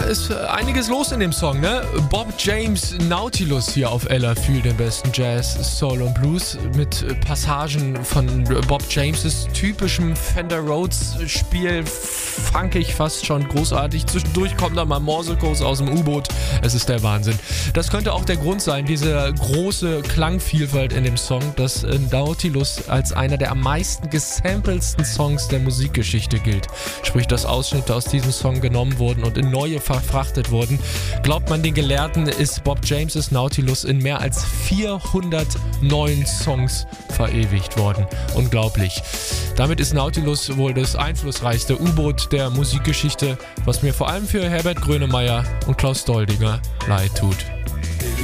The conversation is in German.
ist einiges los in dem Song, ne? Bob James Nautilus hier auf Ella für den besten Jazz, Soul und Blues mit Passagen von Bob James' typischem Fender Rhodes Spiel, funkig fast schon großartig. Zwischendurch kommt da mal Morsekurs aus dem U-Boot. Es ist der Wahnsinn. Das könnte auch der Grund sein, diese große Klangvielfalt in dem Song, dass Nautilus als einer der am meisten gesampelsten Songs der Musikgeschichte gilt. Sprich, dass Ausschnitte aus diesem Song genommen wurden und in neue verfrachtet wurden. Glaubt man den Gelehrten, ist Bob James' Nautilus in mehr als 400 neuen Songs verewigt worden. Unglaublich. Damit ist Nautilus wohl das einflussreichste U-Boot der Musikgeschichte, was mir vor allem für Herbert Grönemeyer und Klaus Doldinger leid tut.